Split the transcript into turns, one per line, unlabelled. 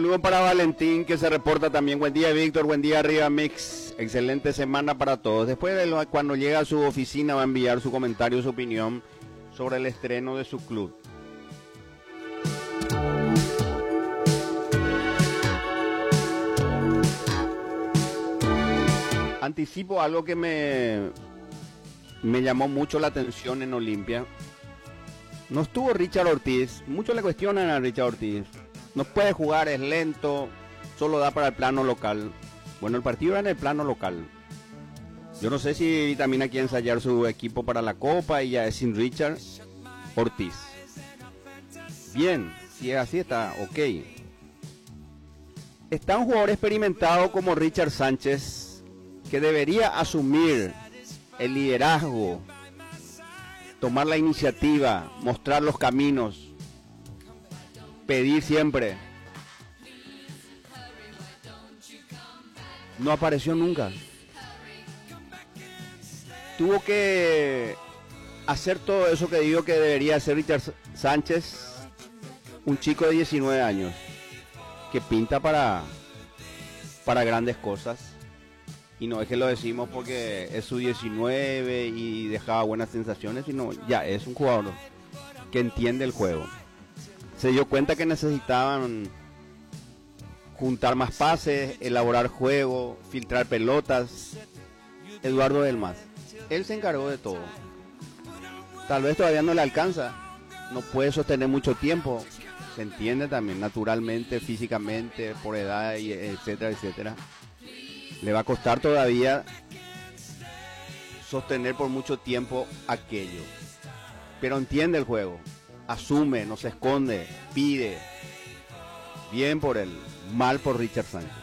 Saludo para Valentín que se reporta también. Buen día Víctor, buen día arriba Mix. Excelente semana para todos. Después de cuando llega a su oficina va a enviar su comentario, su opinión sobre el estreno de su club. Anticipo algo que me llamó mucho la atención en Olimpia. No estuvo Richard Ortiz. Muchos le cuestionan a Richard Ortiz. No puede jugar, es lento, solo da para el plano local. Bueno, el partido era en el plano local. Yo no sé si también hay que ensayar su equipo para la Copa y ya es sin Richard Ortiz. Bien, si es así está, ok. Está un jugador experimentado como Richard Sánchez, que debería asumir el liderazgo, tomar la iniciativa, mostrar los caminos, pedir siempre. No apareció nunca. Tuvo que hacer todo eso que digo que debería hacer Richard Sánchez, un chico de 19 años, que pinta para grandes cosas. Y no es que lo decimos porque es su 19 y dejaba buenas sensaciones, sino ya es un jugador que entiende el juego. Se dio cuenta que necesitaban juntar más pases, elaborar juego, filtrar pelotas. Eduardo Delmas, él se encargó de todo. Tal vez todavía no le alcanza, no puede sostener mucho tiempo, se entiende también, naturalmente, físicamente, por edad, y etcétera, etcétera. Le va a costar todavía sostener por mucho tiempo aquello, pero entiende el juego. Asume, no se esconde, pide. Bien por él, mal por Richard Sánchez.